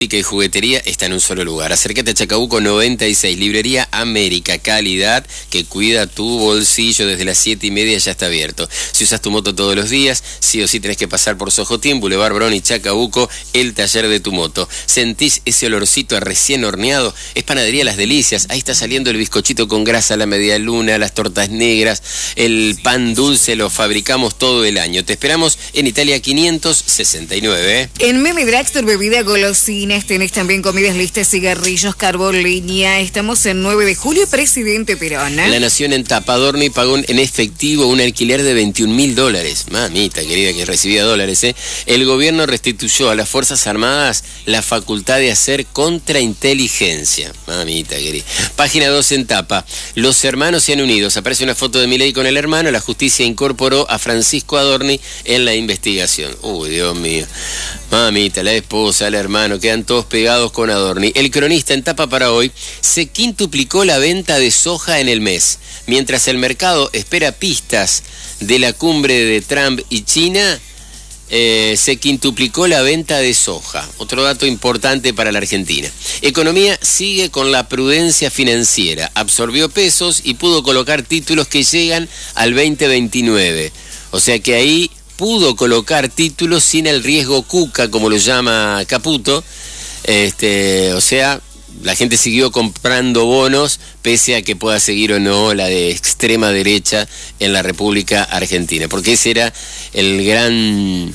Y juguetería está en un solo lugar. Acércate a Chacabuco 96, Librería América, calidad que cuida tu bolsillo. Desde las 7:30 ya está abierto. Si usas tu moto todos los días, sí o sí tenés que pasar por Sojotín, Boulevard Brón y Chacabuco, el taller de tu moto. ¿Sentís ese olorcito a recién horneado? Es Panadería Las Delicias. Ahí está saliendo el bizcochito con grasa, la media luna, las tortas negras, el pan dulce, lo fabricamos todo el año. Te esperamos en Italia 569. En Meme Dragster, bebida golosina. Tenés también comidas listas, cigarrillos, carbón, leña. Estamos en 9 de julio, Presidente Perón. La Nación en Tapa. Adorni pagó en efectivo un alquiler de $21.000. Mamita querida, que recibía dólares, ¿eh? El gobierno restituyó a las Fuerzas Armadas la facultad de hacer contrainteligencia. Mamita querida. Página 2 en Tapa. Los hermanos se han unido. Aparece una foto de Milei con el hermano. La justicia incorporó a Francisco Adorni en la investigación. Uy, Dios mío. Mamita, la esposa, el hermano, quedan todos pegados con Adorni. El Cronista en Tapa para hoy: se quintuplicó la venta de soja en el mes. Mientras el mercado espera pistas de la cumbre de Trump y China, se quintuplicó la venta de soja. Otro dato importante para la Argentina. Economía sigue con la prudencia financiera. Absorbió pesos y pudo colocar títulos que llegan al 2029. O sea que ahí pudo colocar títulos sin el riesgo cuca, como lo llama Caputo. O sea, la gente siguió comprando bonos, pese a que pueda seguir o no la de extrema derecha en la República Argentina. Porque ese era el gran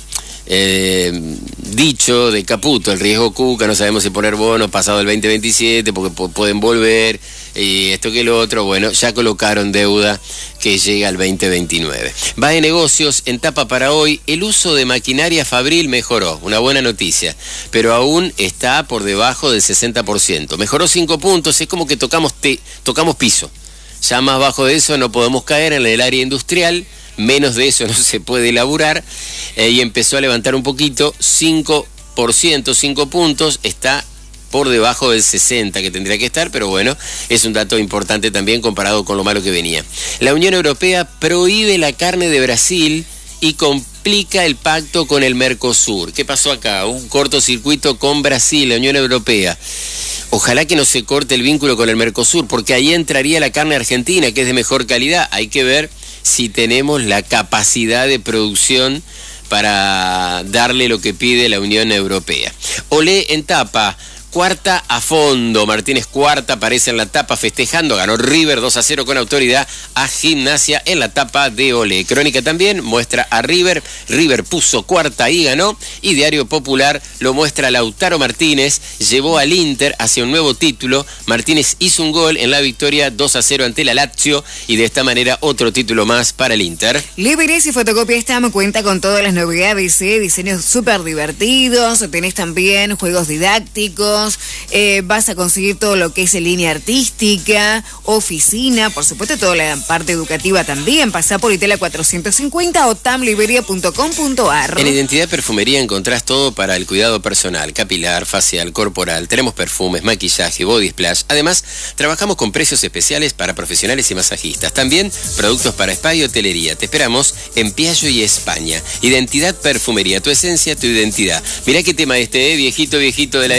dicho de Caputo: el riesgo cuca, no sabemos si poner bonos pasado el 2027, porque pueden volver, y esto que lo otro. Bueno, ya colocaron deuda que llega al 2029. Va de negocios en Tapa para hoy: el uso de maquinaria fabril mejoró, una buena noticia, pero aún está por debajo del 60%. Mejoró 5 puntos, es como que tocamos piso. Ya más bajo de eso no podemos caer. En el área industrial, menos de eso no se puede elaborar, y empezó a levantar un poquito, 5%, 5 puntos, está por debajo del 60 que tendría que estar, pero bueno, es un dato importante también comparado con lo malo que venía. La Unión Europea prohíbe la carne de Brasil y complica el pacto con el Mercosur. ¿Qué pasó acá? Un cortocircuito con Brasil, la Unión Europea. Ojalá que no se corte el vínculo con el Mercosur, porque ahí entraría la carne argentina, que es de mejor calidad. Hay que ver si tenemos la capacidad de producción para darle lo que pide la Unión Europea. Olé en Tapa. Cuarta a fondo. Martínez Cuarta aparece en la tapa festejando. Ganó River 2-0 con autoridad a Gimnasia en la tapa de Olé. Crónica también muestra a River. River puso cuarta y ganó. Y Diario Popular lo muestra Lautaro Martínez. Llevó al Inter hacia un nuevo título. Martínez hizo un gol en la victoria 2-0 ante la Lazio. Y de esta manera otro título más para el Inter. Librerías y Fotocopia Stam cuenta con todas las novedades, diseños súper divertidos. Tenés también juegos didácticos. Vas a conseguir todo lo que es en línea artística, oficina, por supuesto toda la parte educativa también. Pasá por Itela 450 o tamliberia.com.ar. En Identidad Perfumería encontrás todo para el cuidado personal, capilar, facial, corporal. Tenemos perfumes, maquillaje, body splash. Además, trabajamos con precios especiales para profesionales y masajistas. También productos para spa y hotelería. Te esperamos en Piaggio y España. Identidad Perfumería, tu esencia, tu identidad. Mirá qué tema viejito de la